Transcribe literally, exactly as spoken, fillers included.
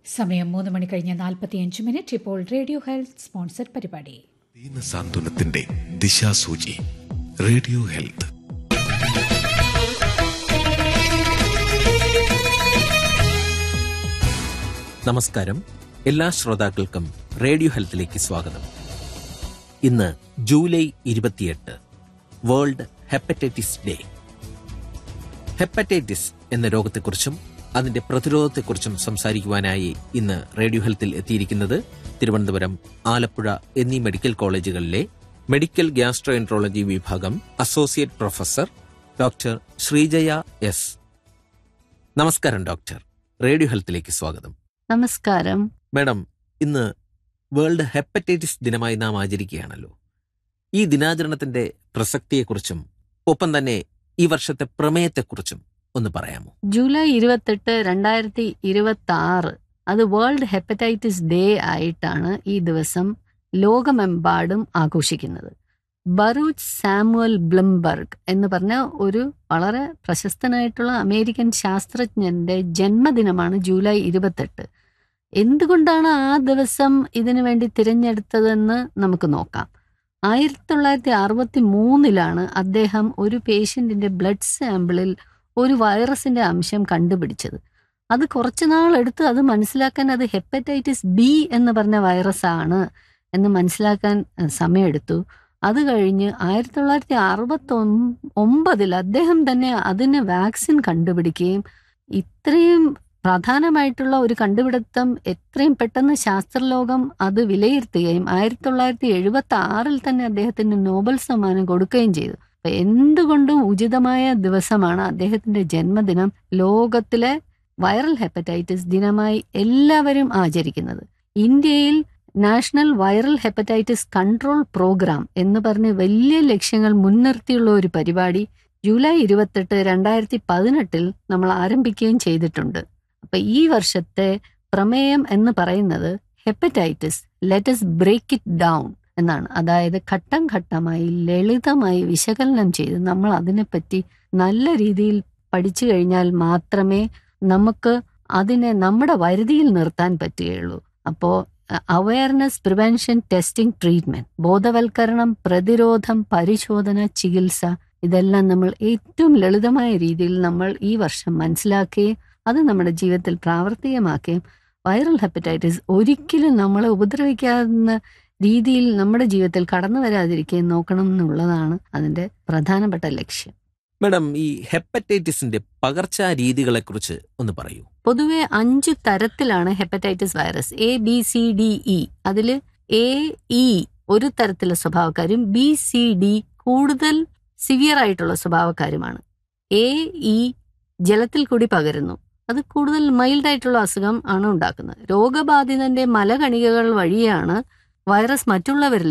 സമയം മൂന്ന് മണി കഴിഞ്ഞ് നാൽപ്പത്തിയഞ്ച് മിനിറ്റ്. ഇപ്പോൾ റേഡിയോ ഹെൽത്ത് സ്പോൺസർ പരിപാടി. ദീനസാന്ത്വനത്തിന്റെ ദിശാസൂചി റേഡിയോ ഹെൽത്ത്. നമസ്കാരം. എല്ലാ ശ്രോതാക്കൾക്കും റേഡിയോ ഹെൽത്തിലേക്ക് സ്വാഗതം. ഇന്ന് ജൂലൈ ഇരുപത്തിയെട്ട്, വേൾഡ് ഹെപ്പറ്റൈറ്റിസ് ഡേ. ഹെപ്പറ്റൈറ്റിസ് എന്ന രോഗത്തെക്കുറിച്ചും അതിന്റെ പ്രതിരോധത്തെക്കുറിച്ചും സംസാരിക്കുവാനായി ഇന്ന് റേഡിയോ ഹെൽത്തിൽ എത്തിയിരിക്കുന്നത് തിരുവനന്തപുരം, ആലപ്പുഴ എന്നീ മെഡിക്കൽ കോളേജുകളിലെ മെഡിക്കൽ ഗ്യാസ്ട്രോഎൻട്രോളജി വിഭാഗം associate professor doctor Sreejaya S. നമസ്കാരം ഡോക്ടർ. റേഡിയോ ഹെൽത്തിലേക്ക് സ്വാഗതം. നമസ്കാരം മാഡം, ഇന്ന് വേൾഡ് ഹെപ്പറ്റൈറ്റിസ് ദിനമായി നാം ആചരിക്കുകയാണല്ലോ. ഈ ദിനാചരണത്തിന്റെ പ്രസക്തിയെക്കുറിച്ചും ഒപ്പം തന്നെ ഈ വർഷത്തെ പ്രമേയത്തെക്കുറിച്ചും ഒന്ന് പറയാമോ? ജൂലൈ ഇരുപത്തെട്ട് രണ്ടായിരത്തി ഇരുപത്തി ആറ് അത് വേൾഡ് ഹെപ്പറ്റൈറ്റിസ് ഡേ ആയിട്ടാണ് ഈ ദിവസം ലോകമെമ്പാടും ആഘോഷിക്കുന്നത്. ബറൂച്ച് സാമുവൽ ബ്ലംബർഗ് എന്ന് പറഞ്ഞ ഒരു വളരെ പ്രശസ്തനായിട്ടുള്ള അമേരിക്കൻ ശാസ്ത്രജ്ഞന്റെ ജന്മദിനമാണ് ജൂലൈ ഇരുപത്തെട്ട്. എന്തുകൊണ്ടാണ് ആ ദിവസം ഇതിനു വേണ്ടി തിരഞ്ഞെടുത്തതെന്ന് നമുക്ക് നോക്കാം. ആയിരത്തി തൊള്ളായിരത്തി അറുപത്തി മൂന്നിലാണ് അദ്ദേഹം ഒരു പേഷ്യന്റിന്റെ ബ്ലഡ് സാമ്പിളിൽ ഒരു വൈറസിന്റെ അംശം കണ്ടുപിടിച്ചത്. അത് കുറച്ചു നാളെടുത്ത് അത് മനസ്സിലാക്കാൻ അത് ഹെപ്പറ്റൈറ്റിസ് ബി എന്ന് പറഞ്ഞ വൈറസാണ് എന്ന് മനസ്സിലാക്കാൻ സമയമെടുത്തു. അത് കഴിഞ്ഞ് ആയിരത്തി തൊള്ളായിരത്തി അറുപത്തി ഒമ്പതിൽ അദ്ദേഹം തന്നെ അതിന് വാക്സിൻ കണ്ടുപിടിക്കുകയും ഇത്രയും പ്രധാനമായിട്ടുള്ള ഒരു കണ്ടുപിടുത്തം എത്രയും പെട്ടെന്ന് ശാസ്ത്രലോകം അത് വിലയിരുത്തുകയും ആയിരത്തി തൊള്ളായിരത്തി എഴുപത്തി ആറിൽ തന്നെ അദ്ദേഹത്തിന് നോബൽ സമ്മാനം കൊടുക്കുകയും ചെയ്തു. അപ്പൊ എന്തുകൊണ്ടും ഉചിതമായ ദിവസമാണ് അദ്ദേഹത്തിന്റെ ജന്മദിനം ലോകത്തിലെ വൈറൽ ഹെപ്പറ്റൈറ്റിസ് ദിനമായി എല്ലാവരും ആചരിക്കുന്നത്. ഇന്ത്യയിൽ national viral hepatitis control programme എന്ന് പറഞ്ഞ് വലിയ ലക്ഷ്യങ്ങൾ മുൻനിർത്തിയുള്ള ഒരു പരിപാടി ജൂലൈ ഇരുപത്തെട്ട് രണ്ടായിരത്തി പതിനെട്ടിൽ നമ്മൾ ആരംഭിക്കുകയും ചെയ്തിട്ടുണ്ട്. അപ്പൊ ഈ വർഷത്തെ പ്രമേയം എന്ന് പറയുന്നത് hepatitis let's break it down എന്നാണ്. അതായത് ഘട്ടം ഘട്ടമായി ലളിതമായി വിശകലനം ചെയ്ത് നമ്മൾ അതിനെപ്പറ്റി നല്ല രീതിയിൽ പഠിച്ചു കഴിഞ്ഞാൽ മാത്രമേ നമുക്ക് അതിനെ നമ്മുടെ വരുതിയിൽ നിർത്താൻ പറ്റുകയുള്ളൂ. അപ്പോൾ അവയർനെസ്, പ്രിവെൻഷൻ, ടെസ്റ്റിംഗ്, ട്രീറ്റ്മെന്റ്, ബോധവൽക്കരണം, പ്രതിരോധം, പരിശോധന, ചികിത്സ, ഇതെല്ലാം നമ്മൾ ഏറ്റവും ലളിതമായ രീതിയിൽ നമ്മൾ ഈ വർഷം മനസ്സിലാക്കുകയും അത് നമ്മുടെ ജീവിതത്തിൽ പ്രാവർത്തികമാക്കുകയും വൈറൽ ഹെപ്പറ്റൈറ്റിസ് ഒരിക്കലും നമ്മളെ ഉപദ്രവിക്കാവുന്ന രീതിയിൽ നമ്മുടെ ജീവിതത്തിൽ കടന്നു വരാതിരിക്കുകയും നോക്കണം എന്നുള്ളതാണ് അതിന്റെ പ്രധാനപ്പെട്ട ലക്ഷ്യം. മാഡം, ഈ ഹെപ്പറ്റൈറ്റിസിന്റെ പകർച്ചാ രീതികളെ കുറിച്ച് ഒന്ന് പറയൂ. പൊതുവെ അഞ്ചു തരത്തിലാണ് hepatitis virus. A B C D E. അതില് എ ഇ ഒരു തരത്തിലുള്ള സ്വഭാവക്കാരും ബി സി ഡി കൂടുതൽ സിവിയർ ആയിട്ടുള്ള സ്വഭാവക്കാരുമാണ്. എ ഇ ജലത്തിൽ കൂടി പകരുന്നു. അത് കൂടുതൽ മൈൽഡ് ആയിട്ടുള്ള അസുഖം ആണ് ഉണ്ടാക്കുന്നത്. രോഗബാധിതന്റെ മലകണികകൾ വഴിയാണ് വൈറസ് മറ്റുള്ളവരിൽ